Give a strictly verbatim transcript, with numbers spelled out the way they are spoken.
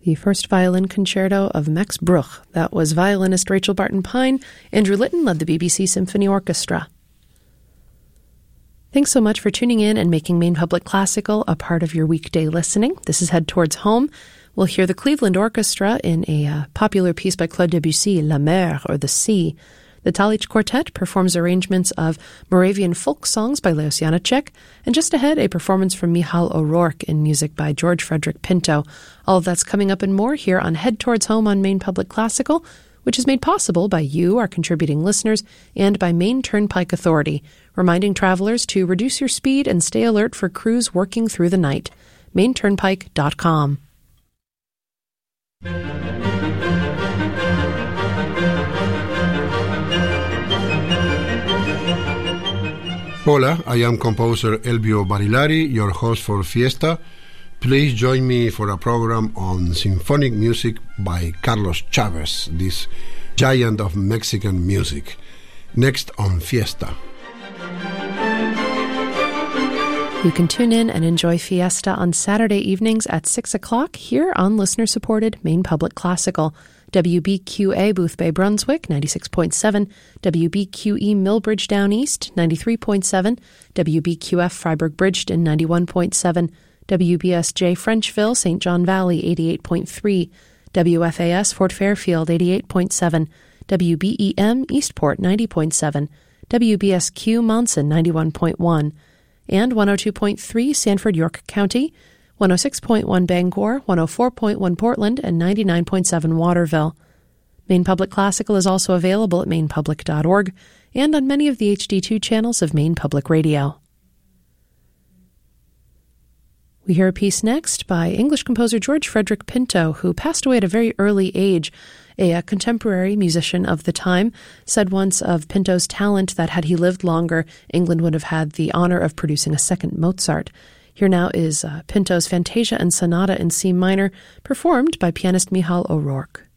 The first violin concerto of Max Bruch. That was violinist Rachel Barton Pine. Andrew Litton led the B B C Symphony Orchestra. Thanks so much for tuning in and making Maine Public Classical a part of your weekday listening. This is Head Towards Home. We'll hear the Cleveland Orchestra in a uh, popular piece by Claude Debussy, La Mer, or The Sea. The Talich Quartet performs arrangements of Moravian folk songs by Leos Janáček, and just ahead, a performance from Michal O'Rourke in music by George Frederick Pinto. All of that's coming up and more here on Head Towards Home on Maine Public Classical, which is made possible by you, our contributing listeners, and by Maine Turnpike Authority, reminding travelers to reduce your speed and stay alert for crews working through the night. maine turnpike dot com. Hola, I am composer Elvio Barilari, your host for Fiesta. Please join me for a program on symphonic music by Carlos Chavez, this giant of Mexican music. Next on Fiesta. You can tune in and enjoy Fiesta on Saturday evenings at six o'clock here on listener-supported Maine Public Classical. W B Q A Boothbay Brunswick, ninety-six point seven, W B Q E Millbridge Down East, ninety-three point seven, W B Q F Freiburg Bridgeton, ninety-one point seven, W B S J Frenchville, Saint John Valley, eighty-eight point three, W F A S Fort Fairfield, eighty-eight point seven, W B E M Eastport, ninety point seven, W B S Q Monson, ninety-one point one, and one oh two point three Sanford, York County, one oh six point one Bangor, one oh four point one Portland, and ninety-nine point seven Waterville. Maine Public Classical is also available at maine public dot org and on many of the H D two channels of Maine Public Radio. We hear a piece next by English composer George Frederick Pinto, who passed away at a very early age. A, a contemporary musician of the time said once of Pinto's talent that had he lived longer, England would have had the honor of producing a second Mozart. Here now is uh, Pinto's Fantasia and Sonata in C minor, performed by pianist Michal O'Rourke.